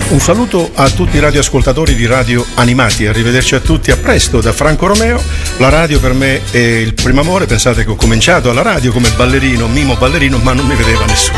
Un saluto a tutti i radioascoltatori di Radio Animati, arrivederci a tutti, a presto da Franco Romeo. La radio per me è il primo amore, pensate che ho cominciato alla radio come ballerino, mimo ballerino, ma non mi vedeva nessuno.